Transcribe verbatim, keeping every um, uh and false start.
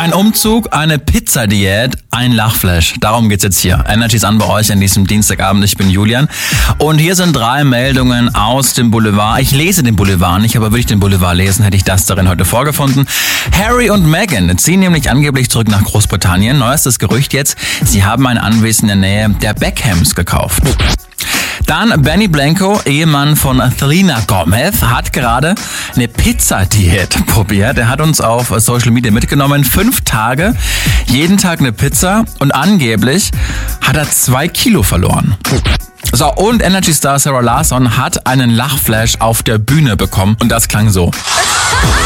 Ein Umzug, eine Pizzadiät, ein Lachflash. Darum geht's jetzt hier. Energy's an bei euch an diesem Dienstagabend. Ich bin Julian. Und hier sind drei Meldungen aus dem Boulevard. Ich lese den Boulevard nicht, aber würde ich den Boulevard lesen, hätte ich das darin heute vorgefunden. Harry und Meghan ziehen nämlich angeblich zurück nach Großbritannien. Neuestes Gerücht jetzt, sie haben ein Anwesen in der Nähe der Beckhams gekauft. Dann Benny Blanco, Ehemann von Selena Gomez, hat gerade eine Pizzadiät probiert. Er hat uns auf Social Media mitgenommen. Fünf Tage, jeden Tag eine Pizza und angeblich hat er zwei Kilo verloren. So, und Energy-Star Sarah Larsson hat einen Lachflash auf der Bühne bekommen und das klang so.